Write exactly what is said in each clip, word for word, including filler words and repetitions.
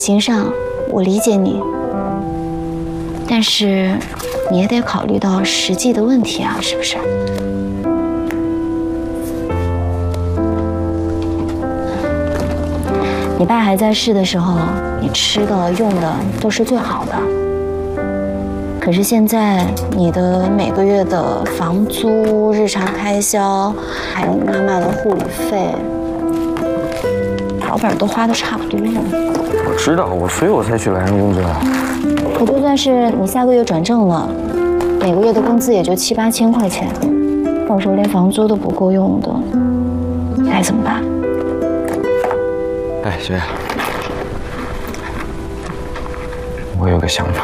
情上我理解你，但是你也得考虑到实际的问题啊，是不是？你爸还在世的时候，你吃的用的都是最好的。可是现在你的每个月的房租、日常开销，还有你妈妈的护理费，老本都花的差不多了。 我知道，我所以我才去莱阳工作。 可就算是你下个月转正了，每个月的工资也就七八千块钱，到时候连房租都不够用的，该怎么办？ 哎，学姐，我有个想法，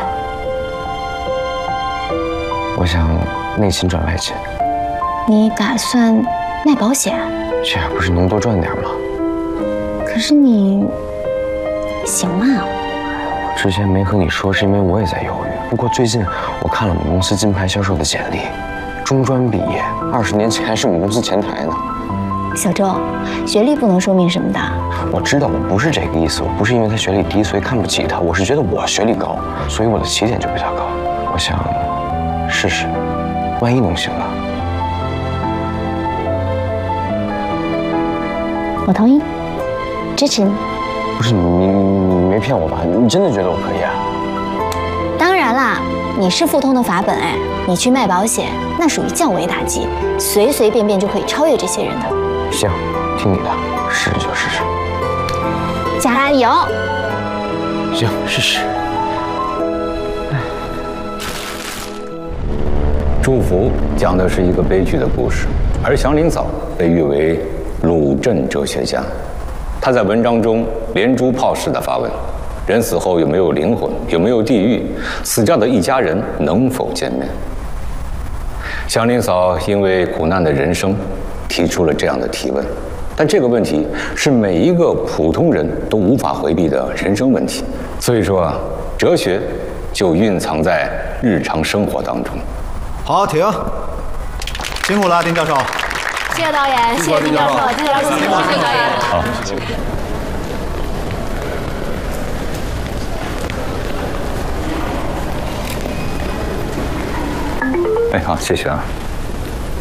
我想内勤转外勤。 你打算卖保险？ 这不是能多赚点吗？ 可是你行吗？ 我之前没和你说，是因为我也在犹豫。不过最近我看了我们公司金牌销售的简历，中专毕业，二十年前还是我们公司前台呢。 小周，学历不能说明什么的。 我知道我不是这个意思，我不是因为他学历低所以看不起他，我是觉得我学历高，所以我的起点就比较高。我想试试，万一能行呢？ 我同意，支持你。 不是你你你没骗我吧？你真的觉得我可以啊？ 当然啦，你是富通的法本哎，你去卖保险那属于降维打击，随随便便就可以超越这些人的。 行，听你的，试试就试试。 加油！ 行，试试。 祝福讲的是一个悲剧的故事，而祥林嫂被誉为鲁镇哲学家。他在文章中连珠炮似的发问：人死后有没有灵魂？有没有地狱？死掉的一家人能否见面？祥林嫂因为苦难的人生，提出了这样的提问。但这个问题是每一个普通人都无法回避的人生问题，所以说啊，哲学就蕴藏在日常生活当中。 好，停！辛苦了，丁教授。 谢谢导演，谢谢丁教授，丁教授，谢谢导演。 好。哎，好，谢谢啊。